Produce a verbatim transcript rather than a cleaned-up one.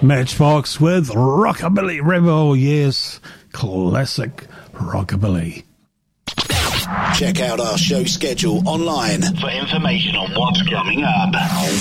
Matchbox with Rockabilly Rebel, yes, classic rockabilly. Check out our show schedule online for information on what's coming up.